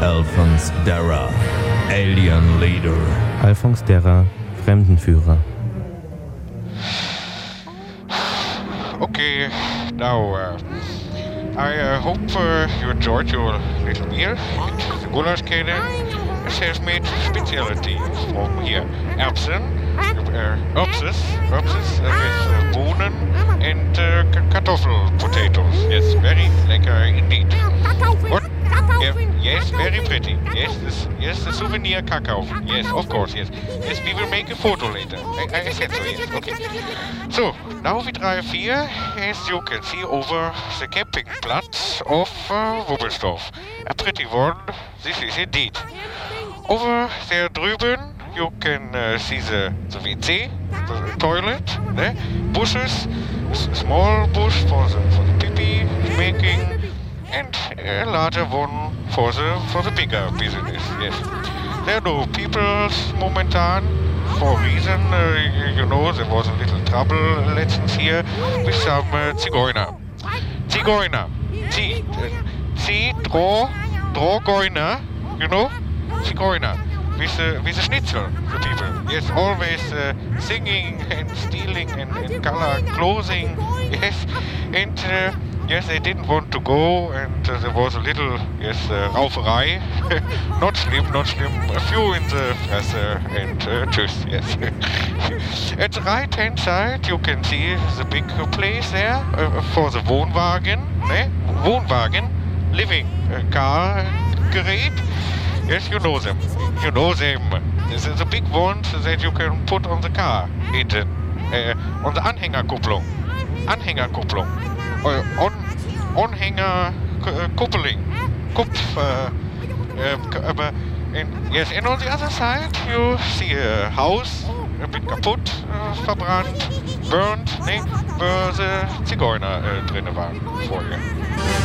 Alphonse Darra, Alien Leader. Alphonse Darra, Fremdenführer. Okay, now I hope you enjoyed your little meal. The goulash cannon has made specialty from here. Erbsen, Erbses with Bohnen and Kartoffel potatoes. Yes, very lekker indeed. What? Yes, very pretty. Yes, the souvenir Kakaofen. Yes, of course, yes. Yes, we will make a photo later. I said so, yes, okay. So, now we drive here, as you can see, over the campingplatz of Wubbelsdorf. A pretty one, this is indeed. Over there drüben, you can see the WC, the toilet, bushes, small bush for the pee-pee making, and a larger one for the bigger business, yes. There are no people momentan, for a reason, you know, there was a little trouble letztens here with some Zigeuner. Drogoiner, you know? Zigeuner. With the schnitzel, the people. Yes, always singing and stealing and color clothing. Yes, and yes, they didn't want to go, and there was a little, yes, Rauferei. Not slim. A few in the Fresse, and tschüss, yes. At the right-hand side, you can see the big place there for the Wohnwagen, Wohnwagen, living car gerät. Yes, you know them. This is the big ones that you can put on the car. On the Anhängerkupplung. Anhängerkuppeling. Yes, and on the other side you see a house, a bit kaputt, verbrannt, burned, wo the Zigeuner drin waren vorher.